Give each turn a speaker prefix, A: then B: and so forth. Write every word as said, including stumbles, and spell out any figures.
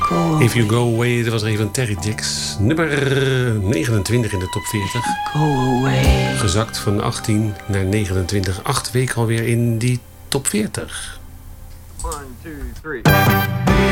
A: If You Go Away, dat was er een van Terry Jacks. Nummer negenentwintig in de top veertig.
B: Go away.
A: Gezakt van achttien naar negenentwintig. Acht weken alweer in die top veertig.
C: one, two, three.